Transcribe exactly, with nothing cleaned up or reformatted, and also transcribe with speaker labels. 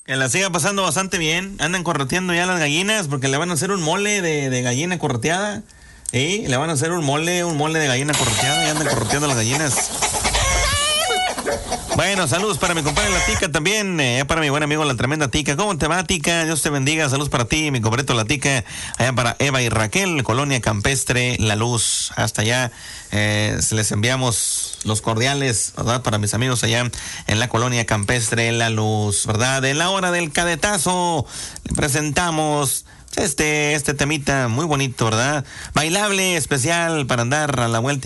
Speaker 1: Que la siga pasando bastante bien. Andan correteando ya las gallinas porque le van a hacer un mole de, de gallina correteada. ¿Sí? Le van a hacer un mole, un mole de gallina correteada y andan correteando las gallinas. Bueno, saludos para mi compadre La Tica también, eh, para mi buen amigo La Tremenda Tica. ¿Cómo te va, Tica? Dios te bendiga. Saludos para ti, mi compadrito La Tica. Allá para Eva y Raquel, Colonia Campestre La Luz. Hasta allá eh, les enviamos los cordiales, ¿verdad? Para mis amigos allá en la Colonia Campestre La Luz, ¿verdad? En la hora del cadetazo le presentamos este, este temita muy bonito, ¿verdad? Bailable, especial para andar a la vuelta.